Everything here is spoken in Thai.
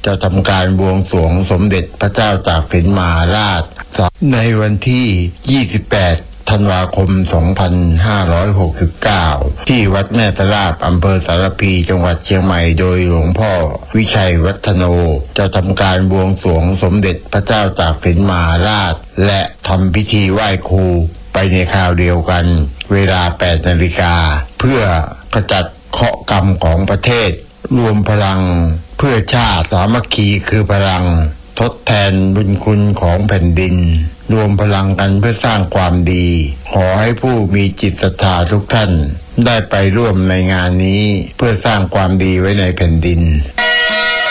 จะทำการบวงสรวงสมเด็จพระเจ้าตากสินมหาราชในวันที่ 28 ธันวาคม 2569 ที่วัดแม่ตะลาดอำเภอสารพีจังหวัดเชียงใหม่โดยหลวงพ่อวิชัยวัฒโนจะทำการบวงสรวงสมเด็จพระเจ้าตากสินมหาราชและทำพิธีไหว้ครูไปในคราวเดียวกันเวลา 8 นาฬิกาเพื่อขจัดเคราะห์กรรมของประเทศรวมพลังเพื่อชาติสามัคคีคือพลังทดแทนบุญคุณของแผ่นดินรวมพลังกันเพื่อสร้างความดีขอให้ผู้มีจิตศรัทธาทุกท่านได้ไปร่วมในงานนี้เพื่อสร้างความดีไว้ในแผ่นดิน